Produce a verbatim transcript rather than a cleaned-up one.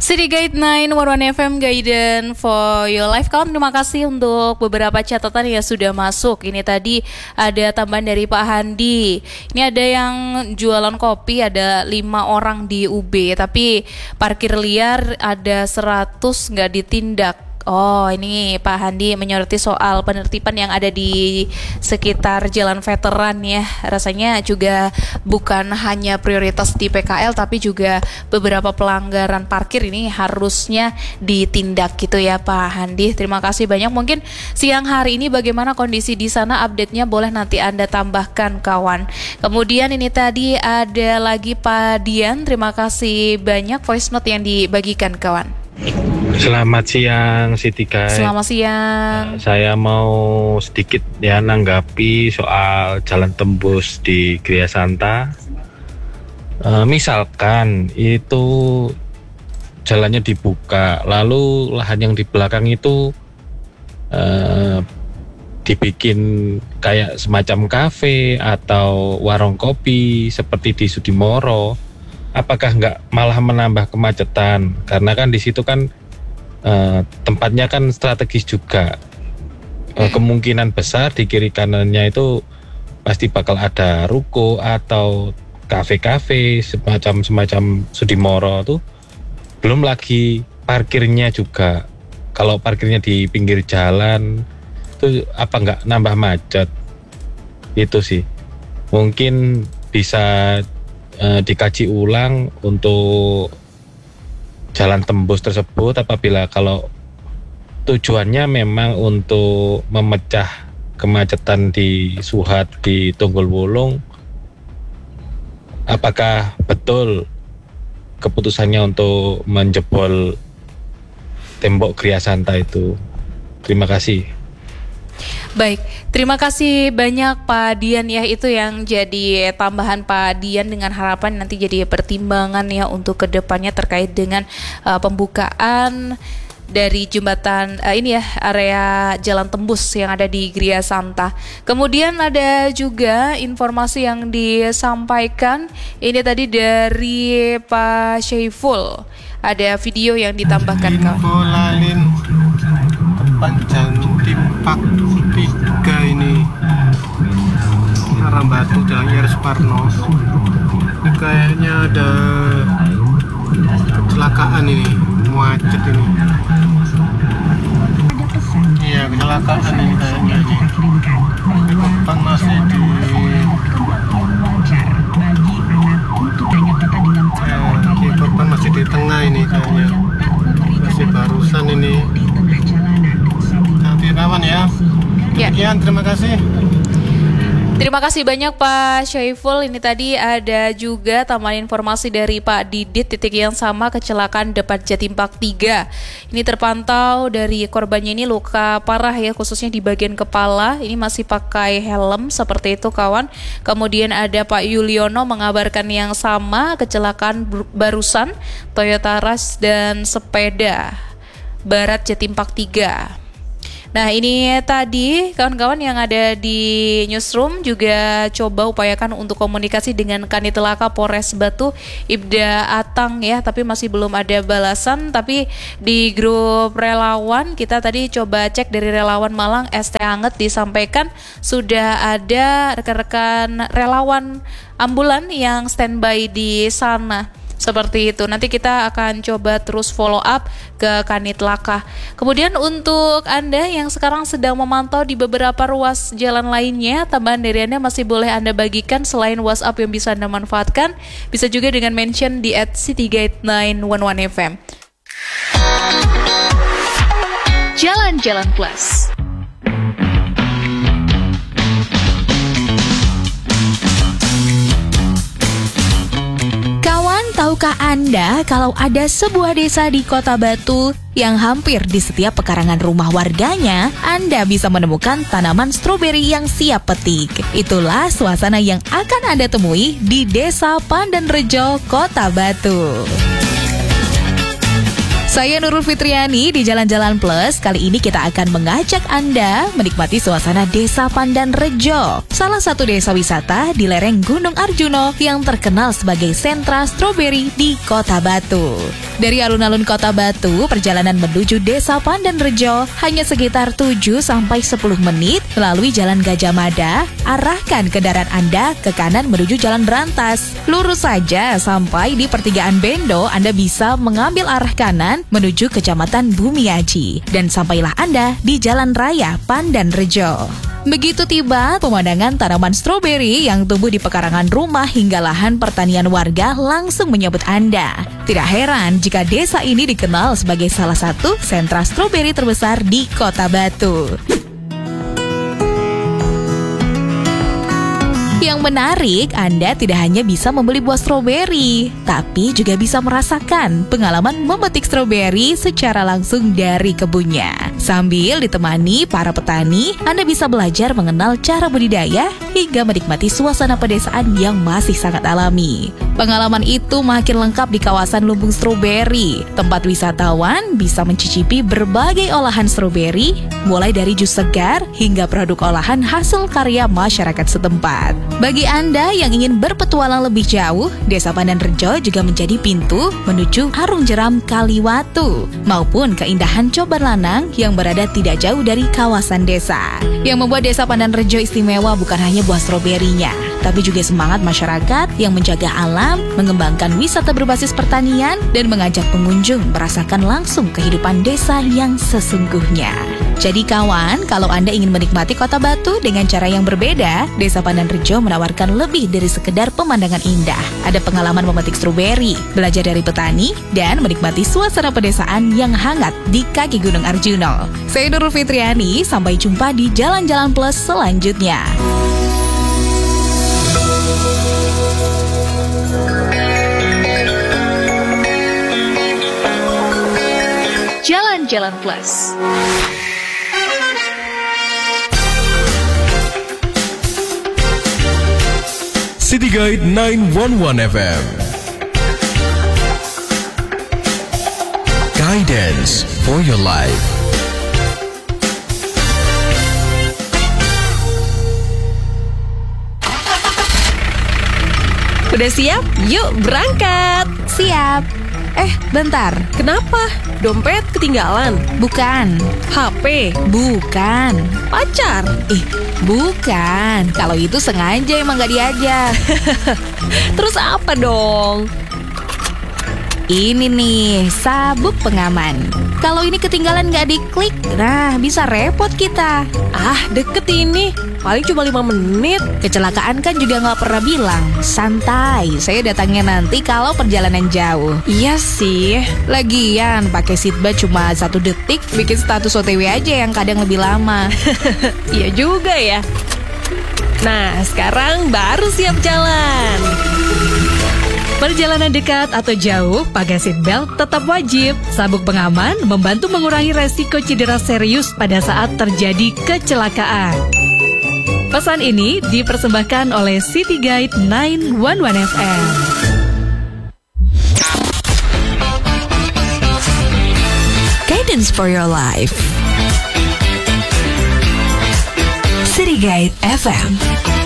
City Guide sembilan satu satu F M Guidance for your life. Kawan, terima kasih untuk beberapa catatan yang sudah masuk. Ini tadi ada tambahan dari Pak Handi. Ini ada yang jualan kopi, ada lima orang di U B, tapi parkir liar ada seratus nggak ditindak. Oh, ini Pak Handi menyoroti soal penertiban yang ada di sekitar Jalan Veteran ya. Rasanya juga bukan hanya prioritas di P K L, tapi juga beberapa pelanggaran parkir ini harusnya ditindak gitu ya Pak Handi. Terima kasih banyak. Mungkin siang hari ini bagaimana kondisi di sana, update-nya boleh nanti Anda tambahkan kawan. Kemudian ini tadi ada lagi Pak Dian. Terima kasih banyak voice note yang dibagikan kawan. Selamat siang Siti Guide. Selamat siang. Uh, saya mau sedikit ya nanggapi soal jalan tembus di Gria Santa. Uh, misalkan itu jalannya dibuka, lalu lahan yang di belakang itu uh, dibikin kayak semacam kafe atau warung kopi seperti di Sudimoro. Apakah nggak malah menambah kemacetan? Karena kan di situ kan uh, tempatnya kan strategis juga. Uh, kemungkinan besar di kiri kanannya itu pasti bakal ada ruko atau kafe-kafe semacam semacam Sudimoro tuh. Belum lagi parkirnya juga. Kalau parkirnya di pinggir jalan itu apa nggak nambah macet? Itu sih. Mungkin bisa Uh, dikaji ulang untuk jalan tembus tersebut apabila kalau tujuannya memang untuk memecah kemacetan di Suhat di Tunggul Wulung. Apakah betul keputusannya untuk menjebol tembok Gria Santa itu? Terima kasih. Baik, terima kasih banyak Pak Dian ya, itu yang jadi tambahan Pak Dian dengan harapan nanti jadi pertimbangan ya untuk kedepannya terkait dengan uh, pembukaan dari jembatan uh, ini ya, area jalan tembus yang ada di Gria Santa. Kemudian ada juga informasi yang disampaikan ini tadi dari Pak Syaiful, ada video yang ditambahkan kawan. Lalin panjang Timpak tiga ini arah Batu Jalan R. Suparno. Ini kayaknya ada kecelakaan ini, macet ini. Iya, kecelakaan ini kayaknya ini. Korban masih di eh, korban masih di tengah ini kayaknya. Masih barusan ini. Nanti kawan ya. Ya. Sekian, terima kasih. Terima kasih banyak Pak Syaiful. Ini tadi ada juga tambahan informasi dari Pak Didit, titik yang sama kecelakaan depan Jatimpak tiga. Ini terpantau dari korbannya ini luka parah ya, khususnya di bagian kepala. Ini masih pakai helm seperti itu kawan. Kemudian ada Pak Yuliono mengabarkan yang sama, kecelakaan barusan Toyota Rush dan sepeda Barat Jatimpak tiga. Nah ini tadi kawan-kawan yang ada di newsroom juga coba upayakan untuk komunikasi dengan Kanit Laka Polres Batu Ibda Atang ya, tapi masih belum ada balasan. Tapi di grup relawan kita tadi coba cek dari relawan Malang, es teh anget disampaikan sudah ada rekan-rekan relawan ambulan yang standby di sana. Seperti itu, nanti kita akan coba terus follow up ke Kanit Laka. Kemudian untuk Anda yang sekarang sedang memantau di beberapa ruas jalan lainnya, tambahan dari Anda masih boleh Anda bagikan selain WhatsApp yang bisa Anda manfaatkan, bisa juga dengan mention di at City Guide sembilan satu satu F M. Jalan-jalan plus. Tahukah Anda kalau ada sebuah desa di Kota Batu yang hampir di setiap pekarangan rumah warganya, Anda bisa menemukan tanaman stroberi yang siap petik. Itulah suasana yang akan Anda temui di Desa Pandanrejo, Kota Batu. Saya Nurul Fitriani di Jalan-Jalan Plus. Kali ini kita akan mengajak Anda menikmati suasana Desa Pandan Rejo, salah satu desa wisata di lereng Gunung Arjuno yang terkenal sebagai sentra stroberi di Kota Batu. Dari alun-alun Kota Batu, perjalanan menuju Desa Pandan Rejo hanya sekitar tujuh sampai sepuluh menit melalui Jalan Gajah Mada. Arahkan kendaraan Anda ke kanan menuju Jalan Berantas. Lurus saja sampai di pertigaan Bendo, Anda bisa mengambil arah kanan menuju Kecamatan Bumiaji dan sampailah Anda di Jalan Raya Pandan Rejo. Begitu tiba, pemandangan tanaman stroberi yang tumbuh di pekarangan rumah hingga lahan pertanian warga langsung menyambut Anda. Tidak heran jika desa ini dikenal sebagai salah satu sentra stroberi terbesar di Kota Batu. Yang menarik, Anda tidak hanya bisa membeli buah stroberi, tapi juga bisa merasakan pengalaman memetik stroberi secara langsung dari kebunnya. Sambil ditemani para petani, Anda bisa belajar mengenal cara budidaya hingga menikmati suasana pedesaan yang masih sangat alami. Pengalaman itu makin lengkap di kawasan Lumbung Stroberi. Tempat wisatawan bisa mencicipi berbagai olahan stroberi, mulai dari jus segar hingga produk olahan hasil karya masyarakat setempat. Bagi Anda yang ingin berpetualang lebih jauh, Desa Pandan Rejo juga menjadi pintu menuju Arung Jeram Kaliwatu maupun keindahan Coban Lanang yang berada tidak jauh dari kawasan desa. Yang membuat Desa Pandan Rejo istimewa bukan hanya buah stroberinya, tapi juga semangat masyarakat yang menjaga alam, mengembangkan wisata berbasis pertanian, dan mengajak pengunjung merasakan langsung kehidupan desa yang sesungguhnya. Jadi kawan, kalau Anda ingin menikmati Kota Batu dengan cara yang berbeda, Desa Pandan Rejo menawarkan lebih dari sekedar pemandangan indah. Ada pengalaman memetik stroberi, belajar dari petani, dan menikmati suasana pedesaan yang hangat di kaki Gunung Arjuno. Saya Nurul Fitriani, sampai jumpa di Jalan-Jalan Plus selanjutnya. Jalan-Jalan Plus. City Guide sembilan satu satu F M. Guidance for your life. Udah siap? Yuk berangkat. Siap. Eh, bentar. Kenapa? Dompet ketinggalan? Bukan. H P? Bukan. Pacar? Eh, bukan. Kalau itu sengaja emang gak diajak. Terus apa dong? Ini nih, sabuk pengaman. Kalau ini ketinggalan gak diklik, nah bisa repot kita. Ah, deket ini. Paling cuma lima menit. Kecelakaan kan juga gak pernah bilang. Santai, saya datangnya nanti kalau perjalanan jauh. Iya sih. Lagian, pakai seatbelt cuma satu detik, bikin status O T W aja yang kadang lebih lama. Iya juga ya. Nah, sekarang baru siap jalan. Perjalanan dekat atau jauh, pakai seatbelt tetap wajib. Sabuk pengaman membantu mengurangi resiko cedera serius pada saat terjadi kecelakaan. Pesan ini dipersembahkan oleh City Guide sembilan satu satu F M. Guidance for your life. City Guide F M.